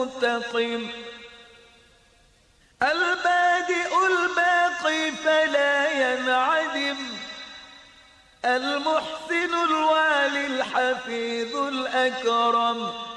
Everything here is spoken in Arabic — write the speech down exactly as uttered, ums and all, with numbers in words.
المنتقم البادئ الباقي فلا ينعدم المحسن الوالي الحفيظ الأكرم